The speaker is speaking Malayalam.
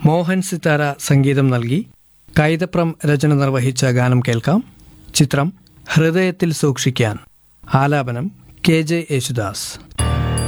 മോഹൻ സിത്താര സംഗീതം നൽകി കൈതപ്രം രചന നിർവഹിച്ച ഗാനം കേൾക്കാം. ചിത്രം ഹൃദയത്തിൽ സൂക്ഷിക്കാൻ. ആലാപനം KJ യേശുദാസ്.